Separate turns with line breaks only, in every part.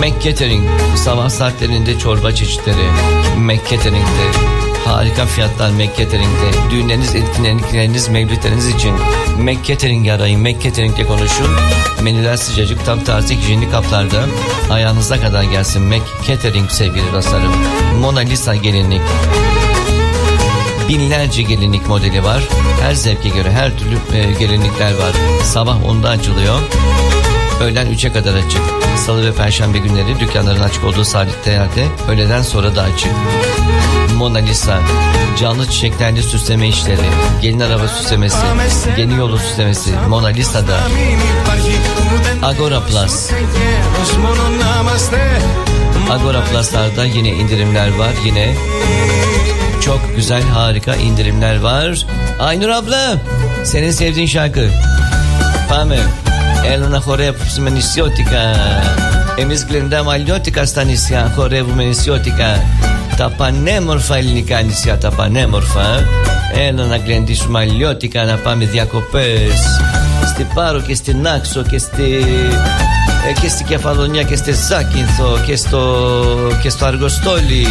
McCatering, sabah saatlerinde çorba çeşitleri. McCatering'de harika fiyatlar McCatering'de. Düğünleriniz, etkinlikleriniz, mevlütleriniz için McCatering'i arayın. McCatering'le konuşun. Menüler sıcacık, tam taze hijyenik kaplarda. Ayağınıza kadar gelsin McCatering sevgili dostlarım. Mona Lisa gelinlik. Binlerce gelinlik modeli var. Her zevke göre her türlü gelinlikler var. Sabah 10'da açılıyor. Öğlen 3'e kadar açık. Salı ve Perşembe günleri dükkanların açık olduğu saatlerde öğleden sonra da açık. Mona Lisa, canlı çiçeklerle süsleme işleri, gelin araba süslemesi, gelin yolu süslemesi, Mona Lisa'da. Agora Plus. Agora Plus'larda yine indirimler var. Yine çok güzel, harika indirimler var. Aynur abla, senin sevdiğin şarkı. Πάμε. Έλα να χορεύουμε νησιώτικα. Εμείς γλεντάμε αλλιώτικα στα νησιά. Χορεύουμε νησιώτικα. Τα πανέμορφα ελληνικά νησιά, τα πανέμορφα. Έλα να γλεντήσουμε αλλιώτικα, να πάμε διακοπές. Στη Πάρο και στην Άξο και στη Κεφαλονιά και στη Ζάκυνθο και στο Αργοστόλι.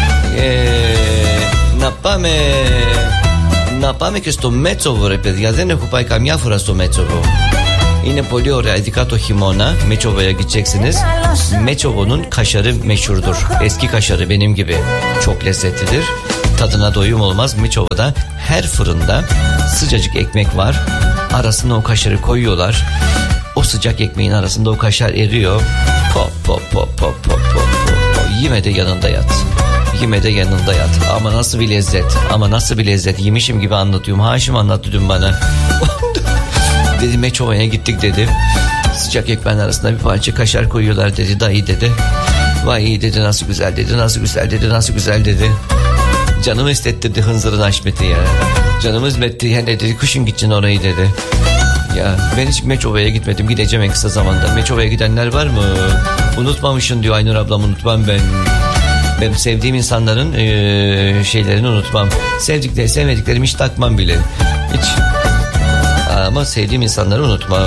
Να πάμε και στο Μέτσοβο, ρε παιδιά. Δεν έχω πάει καμιά φορά στο Μέτσοβο. Είναι πολύ ωραία, ειδικά το χειμώνα. Meçova'ya gideceksiniz. Meçova'nın kaşarı meşhurdur. Eski kaşarı benim gibi çok lezzetlidir. Tadına doyum olmaz. Meçova'da her fırında sıcacık ekmek var. Arasına o kaşarı koyuyorlar. O sıcak ekmeğin arasında o kaşar eriyor. Pop pop pop pop pop pop. Yeme de yanında yat. Yeme de yanında yat. Ama nasıl bir lezzet. Ama nasıl bir lezzet. Yemişim gibi anlatıyorum. Haşim anlattı dün bana. Dedi Meçova'ya gittik dedi. Sıcak ekmeğin arasında bir parça kaşar koyuyorlar dedi. Dayı dedi. Vay iyi dedi, nasıl güzel dedi. Nasıl güzel dedi. Nasıl güzel dedi. Canımı istettirdi hınzırın Haşmet'i ya. Canımı istettirdi yani dedi. Kışın gideceksin orayı dedi. Ya ben hiç Meçova'ya gitmedim. Gideceğim en kısa zamanda. Meçova'ya gidenler var mı? Unutmamışsın diyor Aynur ablam, unutmam ben. Ben sevdiğim insanların şeylerini unutmam. Sevmediklerimi hiç takmam bile. Hiç. Ama sevdiğim insanları unutmam.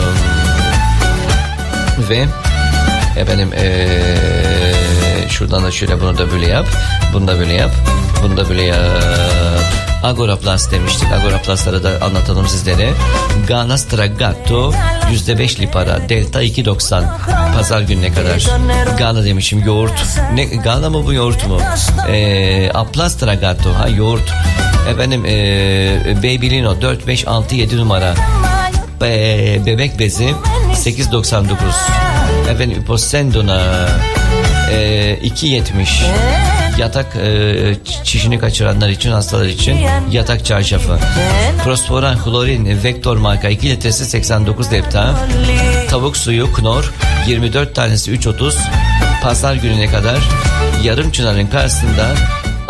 Ve efendim şuradan da şöyle, bunu da böyle yap. Bunu da böyle yap. Bunu da böyle yap. Agora Plus demiştik. Agora Plus'ları da anlatalım sizlere. Gana Stragato %5'li para. Delta 2.90. Pazar gününe kadar. Gana demişim, yoğurt. Ne, Gana mı bu, yoğurt mu? Aplas Stragato. Ha, yoğurt. Efendim Babylino 4, 5, 6, 7 numara. Bebek bezi 8.99. Efendim Posendona 2.70. Yatak çişini kaçıranlar için, hastalar için yatak çarşafı. Prosporan Klorin Vektor marka 2 litresi 89 lepta. Tavuk suyu Knorr 24 tanesi 3.30. Pazar gününe kadar Yarımçınar'ın karşısında